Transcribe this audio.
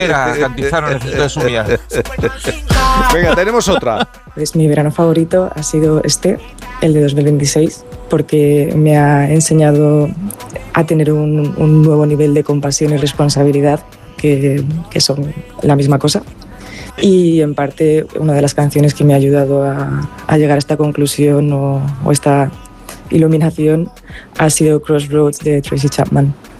Cantizano, necesito de su mía. Venga, tenemos otra. Pues mi verano favorito ha sido el de 2026, porque me ha enseñado a tener un nuevo nivel de compasión y responsabilidad, que son la misma cosa. Y en parte una de las canciones que me ha ayudado a llegar a esta conclusión o esta iluminación ha sido Crossroads de Tracy Chapman.